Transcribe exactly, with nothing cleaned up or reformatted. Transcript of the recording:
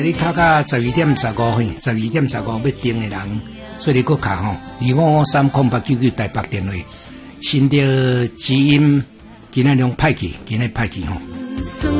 来你卡到十二点十五分，十二点十五要订的人，做你搁卡吼，二五五三空八九九台北电话，新的基因今日用派去，今日派去吼。